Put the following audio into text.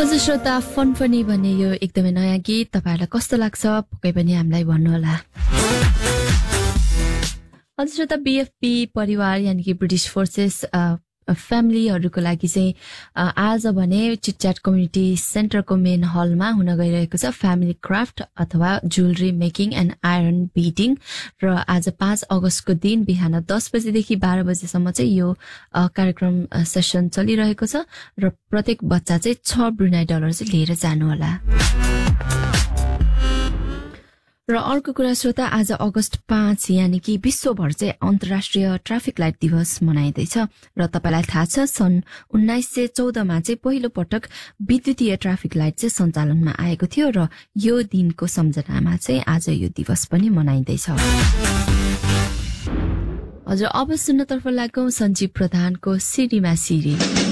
हजुर श्रोता, फन पनि भन्ने यो एकदमै नयाँ गीत तपाईहरुलाई कस्तो लाग्छ पक्कै पनि हामीलाई भन्नुहोला। हजुर श्रोता, बीएफपी परिवार यानि कि ब्रिटिश फोर्सेस फ्यामिलीहरुको लागि चाहिँ आज भने चिटच्याट कम्युनिटी सेन्टरको मेन हलमा हुन गइरहेको छ फ्यामिली क्राफ्ट अथवा jewellery making and iron bidding र आज 5 अगस्तको दिन बिहान 10 बजेदेखि 12 बजेसम्म चाहिँ यो कार्यक्रम सेसन चलिरहेको छ र प्रत्येक बच्चा चाहिँ 6 ब्रुनाई डलर चाहिँ लिएर जानु होला। र अर्को कुरा श्रोता, आज अगस्त 5 यानि कि विश्वभर चाहिँ अन्तर्राष्ट्रिय ट्राफिक लाइट दिवस मनाइँदैछ र तपाईलाई थाहा छ सन् 1914 मा चाहिँ पहिलो पटक विद्युतीय ट्राफिक लाइट चाहिँ सञ्चालनमा आएको थियो र यो दिनको सम्झनामा चाहिँ आज यो दिवस पनि मनाइँदैछ। हजुर, अब सुन्नतर्फ लागौं सञ्जीव प्रधानको सिरीमा सिरी।